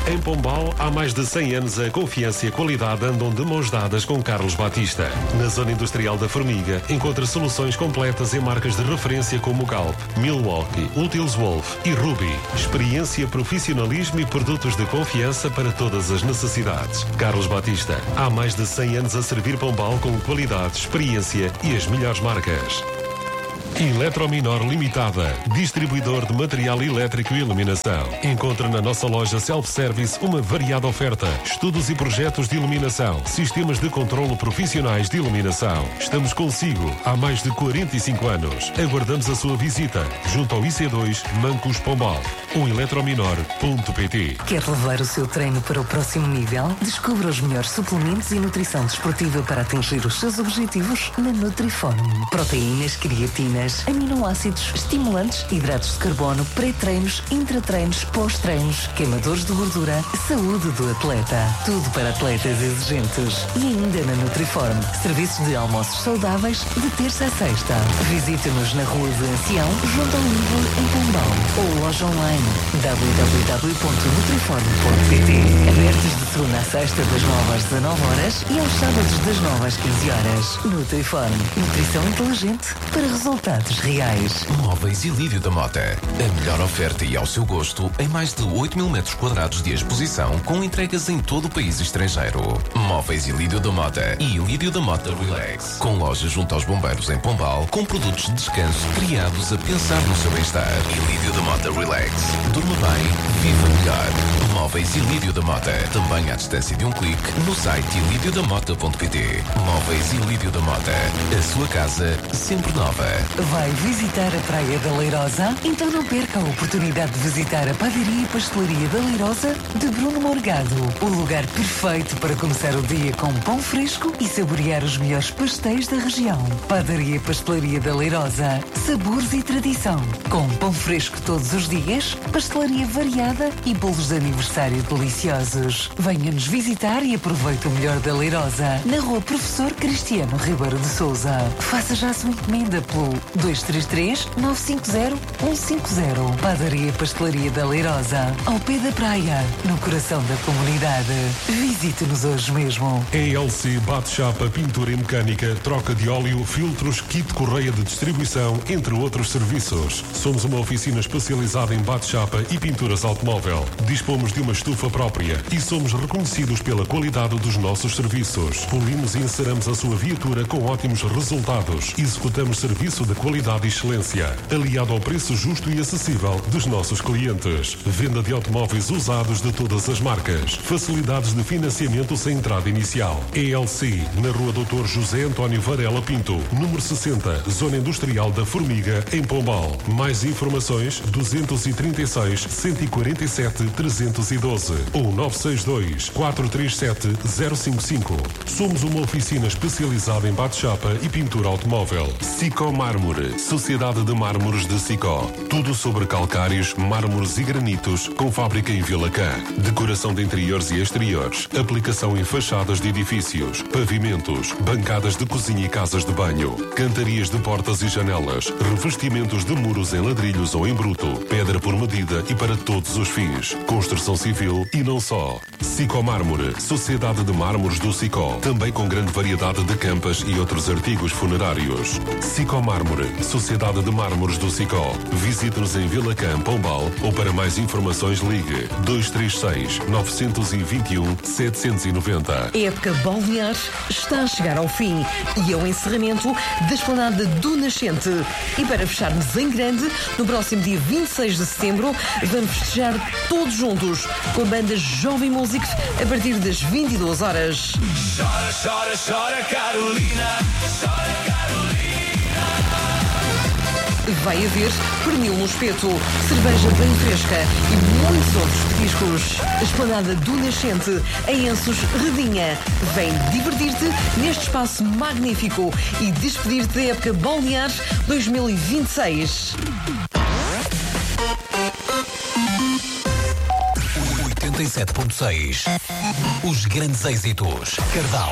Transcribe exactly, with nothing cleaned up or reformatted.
Em Pombal, há mais de cem anos, a confiança e a qualidade andam de mãos dadas com Carlos Batista. Na zona industrial da Formiga, encontra soluções completas em marcas de referência como Galp, Milwaukee, Utils Wolf e Ruby. Experiência, profissionalismo e produtos de confiança para todas as necessidades. Carlos Batista, há mais de cem anos a servir Pombal com qualidade, experiência e as melhores marcas. Eletrominor Limitada, distribuidor de material elétrico e iluminação. Encontra na nossa loja self-service uma variada oferta, estudos e projetos de iluminação, sistemas de controlo profissionais de iluminação. Estamos consigo há mais de quarenta e cinco anos. Aguardamos a sua visita, junto ao I C dois, Mancos Pombal, ou eletrominor ponto pt. Quer levar o seu treino para o próximo nível? Descubra os melhores suplementos e nutrição desportiva para atingir os seus objetivos na Nutriform. Proteínas, creatinas, aminoácidos, estimulantes, hidratos de carbono, pré-treinos, intratreinos, pós-treinos, queimadores de gordura, saúde do atleta. Tudo para atletas exigentes. E ainda na Nutriform, serviços de almoços saudáveis de terça a sexta. Visite-nos na Rua de Ancião, junto ao Livro, em Pombal. Ou loja online w w w ponto nutriform ponto p t. Abertos de segunda a sexta das nove às dezanove horas e aos sábados das nove às quinze horas. Nutriform, nutrição inteligente para resultados reais. Móveis Ilídio da Mota. A melhor oferta e ao seu gosto em mais de oito mil metros quadrados de exposição com entregas em todo o país e estrangeiro. Móveis Ilídio da Mota e Ilídio da Mota Relax. Com loja junto aos bombeiros em Pombal, com produtos de descanso criados a pensar no seu bem-estar. Ilídio da Mota Relax. Durma bem, viva melhor. Móveis Ilídio da Mota. Também à distância de um clique no site ilídio da mota ponto p t. Móveis Ilídio da Mota. A sua casa sempre nova. Vai visitar a Praia da Leirosa? Então não perca a oportunidade de visitar a Padaria e Pastelaria da Leirosa de Bruno Morgado. O lugar perfeito para começar o dia com pão fresco e saborear os melhores pastéis da região. Padaria e Pastelaria da Leirosa. Sabores e tradição. Com pão fresco todos os dias, pastelaria variada e bolos de aniversário deliciosos. Venha-nos visitar e aproveite o melhor da Leirosa. Na Rua Professor Cristiano Ribeiro de Sousa. Faça já a sua encomenda pelo dois três três, nove cinco zero, um cinco zero. Padaria e Pastelaria da Leirosa, ao pé da praia, no coração da comunidade. Visite-nos hoje mesmo. A L C bate-chapa, pintura e mecânica, troca de óleo, filtros, kit correia de distribuição, entre outros serviços. Somos uma oficina especializada em bate-chapa e pinturas automóvel. Dispomos de uma estufa própria e somos reconhecidos pela qualidade dos nossos serviços. Polimos e enceramos a sua viatura com ótimos resultados. Executamos serviço de qualidade e excelência, aliado ao preço justo e acessível dos nossos clientes. Venda de automóveis usados de todas as marcas. Facilidades de financiamento sem entrada inicial. E L C, na Rua doutor José António Varela Pinto, número sessenta, Zona Industrial da Formiga, em Pombal. Mais informações, dois três seis, um quatro sete, três um dois ou nove seis dois, quatro três sete, zero cinco cinco. Somos uma oficina especializada em bate-chapa e pintura automóvel. Sicó Mármore, Sociedade de Mármores de Sicó. Tudo sobre calcários, mármores e granitos, com fábrica em Vila Cã. Decoração de interiores e exteriores. Aplicação em fachadas de edifícios, pavimentos, bancadas de cozinha e casas de banho. Cantarias de portas e janelas. Revestimentos de muros em ladrilhos ou em bruto. Pedra por medida e para todos os fins. Construção civil e não só. Sicó Mármore, Sociedade de Mármores do Sicó. Também com grande variedade de campas e outros artigos funerários. Sicó Mármore, Sociedade de Mármores do Sicó. Visite-nos em Vila Cã, Pombal, ou para mais informações ligue dois três seis, nove dois um, sete nove zero. A época balnear está a chegar ao fim e ao encerramento da Esplanada do Nascente. E para fecharmos em grande, no próximo dia vinte e seis de setembro, vamos festejar todos juntos com a banda Jovem Músicos a partir das vinte e duas horas. Chora, chora, chora, Carolina. Chora, Carolina. Vai haver pernil no espeto, cerveja bem fresca e muitos outros petiscos. A Esplanada do Nascente, em Enços, Redinha. Vem divertir-te neste espaço magnífico e despedir-te da época balnear dois mil e vinte e seis. oitenta e sete ponto seis. Os grandes êxitos. Cardal,